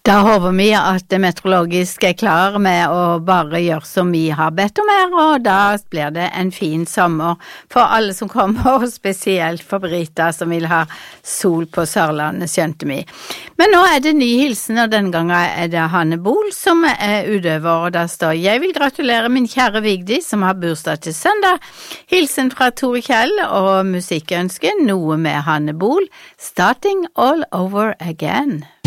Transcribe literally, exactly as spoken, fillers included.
Da håper vi at det meteorologisk er klar med å bare gjøre som vi har bedt om her, og da blir det en fin sommer for alle som kommer, og spesielt for Brita som vil ha sol på Sørlandet, skjønte vi. Men nå er det ny hilsen, og denne gangen er det Hanne Bol som er utøver, og da står «Jeg vil gratulere min kjære Vigdi som har bursdag til søndag. Hilsen fra Tore Kjell og musikkønske, noe med Hanne Bol, Starting All Over Again».